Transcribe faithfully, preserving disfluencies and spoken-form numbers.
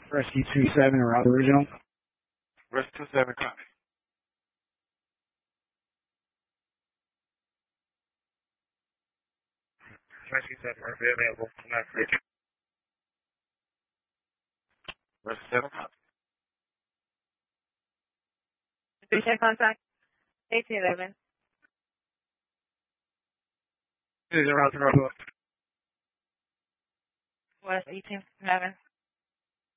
Rescue two seven, route original. Rescue two seven, copy. Rescue seven, are available. Not freaking. Rescue seven, copy. Station contact. eighteen eleven. This is route to route. West eighteen eleven.